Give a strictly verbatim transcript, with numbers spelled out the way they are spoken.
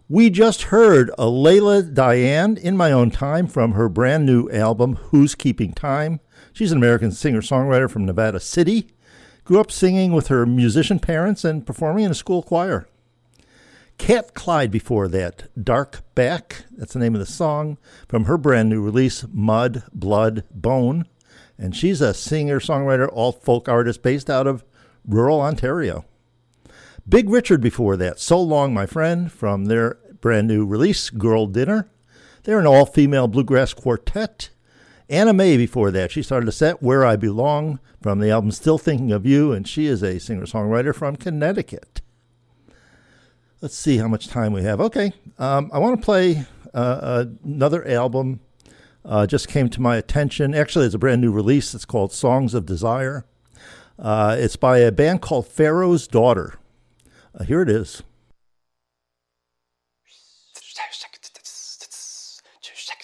We just heard a Layla Diane in my own time from her brand new album, Who's Keeping Time? She's an American singer-songwriter from Nevada City. Grew up singing with her musician parents and performing in a school choir. Cat Clyde before that, Dark Back, that's the name of the song, from her brand new release, Mud, Blood, Bone. And she's a singer-songwriter, alt-folk artist based out of rural Ontario. Big Richard before that, So Long, My Friend, from their brand new release, Girl Dinner. They're an all-female bluegrass quartet. Anna Mae before that, she started a set, Where I Belong, from the album Still Thinking of You, and she is a singer-songwriter from Connecticut. Let's see how much time we have. Okay, um, I want to play uh, another album. Uh, just came to my attention. Actually, it's a brand new release. It's called Songs of Desire. Uh, it's by a band called Pharaoh's Daughter. Uh, here it is.